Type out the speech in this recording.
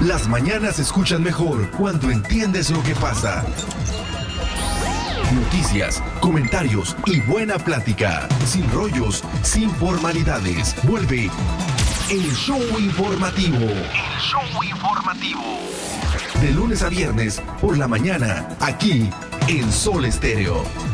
Las mañanas se escuchan mejor cuando entiendes lo que pasa. Noticias, comentarios y buena plática. Sin rollos, sin formalidades. Vuelve el show informativo. El show informativo. De lunes a viernes por la mañana, aquí en Sol Estéreo.